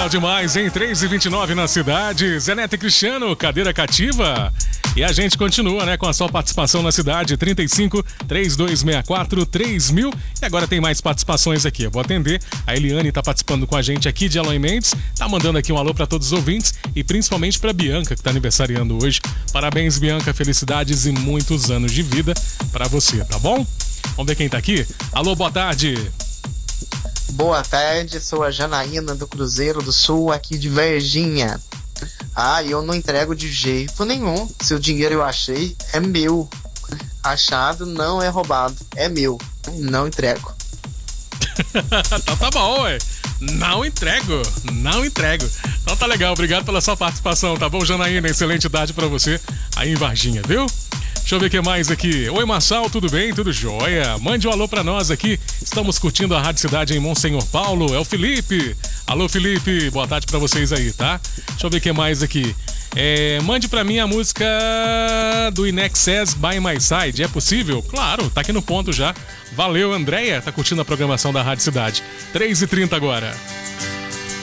Legal demais, hein? 3h29 na cidade. Zé Neto e Cristiano, cadeira cativa. E a gente continua, né, com a sua participação na cidade, 35-3264-3000. E agora tem mais participações aqui. Eu vou atender. A Eliane tá participando com a gente aqui de Eloy Mendes. Tá mandando aqui um alô para todos os ouvintes e principalmente pra Bianca, que tá aniversariando hoje. Parabéns, Bianca. Felicidades e muitos anos de vida pra você, tá bom? Vamos ver quem tá aqui. Alô, boa tarde. Boa tarde, sou a Janaína do Cruzeiro do Sul, aqui de Varginha. Eu não entrego de jeito nenhum. Se o dinheiro eu achei, é meu. Achado não é roubado, é meu. Não entrego. Então tá bom, ué. Não entrego. Então tá legal, obrigado pela sua participação, tá bom, Janaína? Excelente tarde pra você aí em Varginha, viu? Deixa eu ver o que mais aqui. Oi, Marçal, tudo bem? Tudo jóia? Mande um alô pra nós aqui. Estamos curtindo a Rádio Cidade em Monsenhor Paulo. É o Felipe. Alô, Felipe. Boa tarde pra vocês aí, tá? Deixa eu ver o que mais aqui. Mande pra mim a música do Inexcess By My Side. É possível? Claro, tá aqui no ponto já. Valeu, Andréia. Tá curtindo a programação da Rádio Cidade. 3h30 agora.